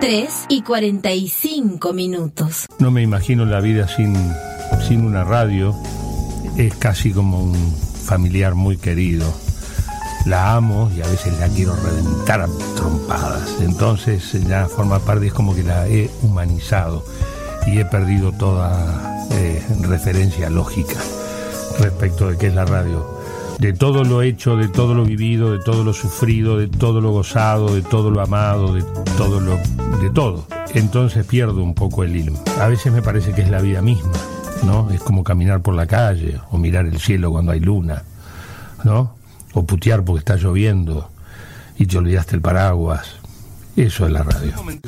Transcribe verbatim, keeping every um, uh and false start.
tres y cuarenta y cinco minutos. No me imagino la vida sin, sin una radio. Es casi como un familiar muy querido. La amo y a veces la quiero reventar a trompadas. Entonces ya forma parte, es como que la he humanizado y he perdido toda eh, referencia lógica respecto de qué es la radio. De todo lo hecho, de todo lo vivido, de todo lo sufrido, de todo lo gozado, de todo lo amado, de todo lo... de todo. Entonces pierdo un poco el hilo. A veces me parece que es la vida misma, ¿no? Es como caminar por la calle o mirar el cielo cuando hay luna, ¿no? O putear porque está lloviendo y te olvidaste el paraguas. Eso es la radio.